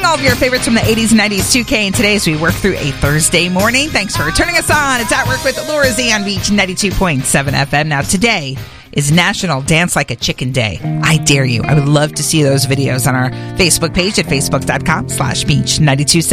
all of your favorites from the 80s and 90s, 2K, and today as we work through a Thursday morning. Thanks for turning us on. It's At Work with Laura Z on Beach 92.7 FM. Now, today is National Dance Like a Chicken Day. I dare you. I would love to see those videos on our Facebook page at facebook.com/Beach 92.7.